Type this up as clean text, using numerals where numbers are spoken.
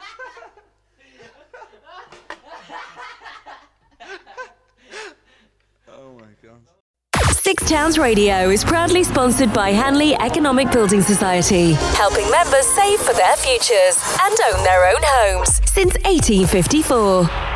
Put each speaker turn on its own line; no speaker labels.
Oh my God.
Six Towns Radio is proudly sponsored by Hanley Economic Building Society, helping members save for their futures and own their own homes since 1854.